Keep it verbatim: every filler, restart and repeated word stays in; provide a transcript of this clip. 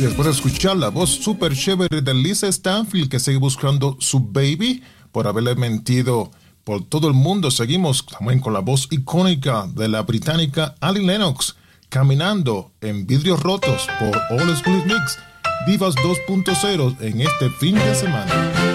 Después de escuchar la voz súper chévere de Lisa Stanfield, que sigue buscando su baby por haberle mentido por todo el mundo, seguimos también con la voz icónica de la británica Annie Lennox, caminando en vidrios rotos por All School Mix, Divas dos punto cero en este fin de semana.